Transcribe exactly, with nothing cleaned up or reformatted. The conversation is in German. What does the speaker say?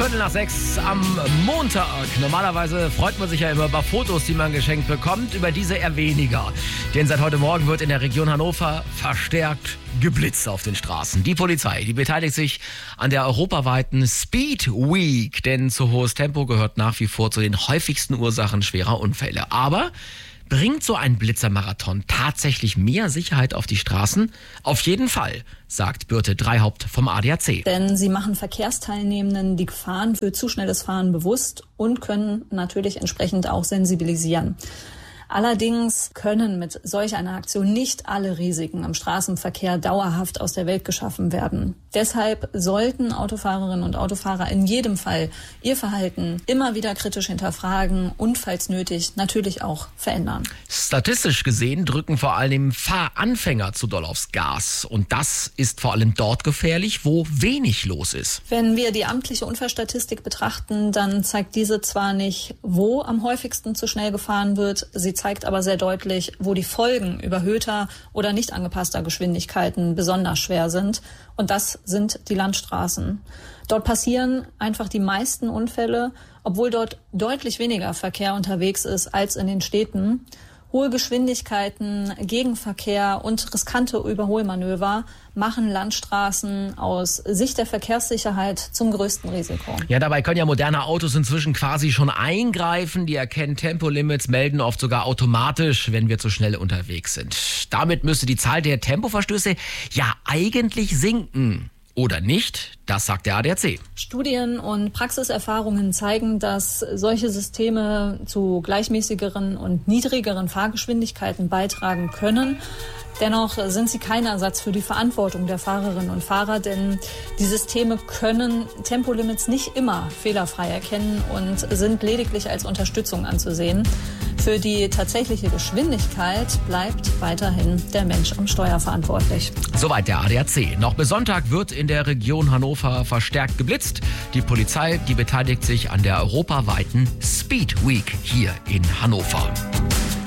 Viertel nach sechs am Montag. Normalerweise freut man sich ja immer über Fotos, die man geschenkt bekommt. Über diese eher weniger. Denn seit heute Morgen wird in der Region Hannover verstärkt geblitzt auf den Straßen. Die Polizei, die beteiligt sich an der europaweiten Speed Week. Denn zu hohes Tempo gehört nach wie vor zu den häufigsten Ursachen schwerer Unfälle. Aber bringt so ein Blitzermarathon tatsächlich mehr Sicherheit auf die Straßen? Auf jeden Fall, sagt Birte Dreihaupt vom A D A C. Denn sie machen Verkehrsteilnehmenden die Gefahren für zu schnelles Fahren bewusst und können natürlich entsprechend auch sensibilisieren. Allerdings können mit solch einer Aktion nicht alle Risiken im Straßenverkehr dauerhaft aus der Welt geschaffen werden. Deshalb sollten Autofahrerinnen und Autofahrer in jedem Fall ihr Verhalten immer wieder kritisch hinterfragen und, falls nötig, natürlich auch verändern. Statistisch gesehen drücken vor allem Fahranfänger zu doll aufs Gas. Und das ist vor allem dort gefährlich, wo wenig los ist. Wenn wir die amtliche Unfallstatistik betrachten, dann zeigt diese zwar nicht, wo am häufigsten zu schnell gefahren wird, sie zeigt aber sehr deutlich, wo die Folgen überhöhter oder nicht angepasster Geschwindigkeiten besonders schwer sind. Und das sind die Landstraßen. Dort passieren einfach die meisten Unfälle, obwohl dort deutlich weniger Verkehr unterwegs ist als in den Städten. Hohe Geschwindigkeiten, Gegenverkehr und riskante Überholmanöver machen Landstraßen aus Sicht der Verkehrssicherheit zum größten Risiko. Ja, dabei können ja moderne Autos inzwischen quasi schon eingreifen. Die erkennen Tempolimits, melden oft sogar automatisch, wenn wir zu schnell unterwegs sind. Damit müsste die Zahl der Tempoverstöße ja eigentlich sinken. Oder nicht? Das sagt der A D A C. Studien und Praxiserfahrungen zeigen, dass solche Systeme zu gleichmäßigeren und niedrigeren Fahrgeschwindigkeiten beitragen können. Dennoch sind sie kein Ersatz für die Verantwortung der Fahrerinnen und Fahrer, denn die Systeme können Tempolimits nicht immer fehlerfrei erkennen und sind lediglich als Unterstützung anzusehen. Für die tatsächliche Geschwindigkeit bleibt weiterhin der Mensch am Steuer verantwortlich. Soweit der A D A C. Noch bis Sonntag wird in der Region Hannover verstärkt geblitzt. Die Polizei, die beteiligt sich an der europaweiten Speed Week hier in Hannover.